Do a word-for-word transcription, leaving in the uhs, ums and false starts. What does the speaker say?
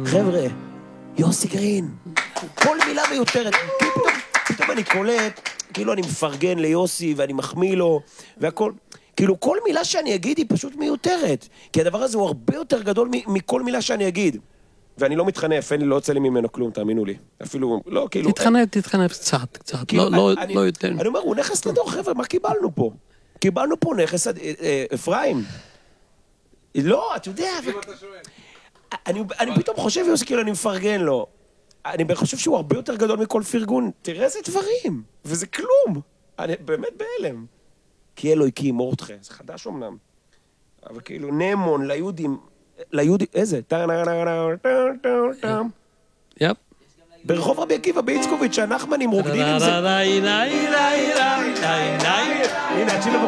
חבר'ה, יוסי גרין, כל מילה מיותרת, כאילו פתאום, פתאום אני קולט, כאילו אני מפרגן ליוסי ואני מחמיא לו, והכל, כאילו כל מילה שאני אגיד היא פשוט מיותרת, כי הדבר הזה הוא הרבה יותר גדול מכל מילה שאני אגיד. ואני לא מתחנף, אין לי, לא יוצא לי ממנו כלום, תאמינו לי. אפילו, לא, כאילו... תתחנף, תתחנף קצת, קצת, לא, לא, לא יותר. אני אומר, הוא נכס לדור, חבר'ה, מה קיבלנו פה? קיבלנו פה נכס, אפרים. לא, אתה יודע... אני פתאום חושב, יוסי, כאילו, אני מפרגן לו. אני חושב שהוא הרבה יותר גדול מכל פרגון. תראה איזה דברים, וזה כלום. אני באמת בהלם. כי אלוהי כי ימור אתכם, זה חדש אמנם. אבל כאילו, נמון, ליהודים... ליהודים, איזה? יפ. ברחוב רבי עקיבא באיצקוביץ', הנחמנים רוקדים עם זה. הנה,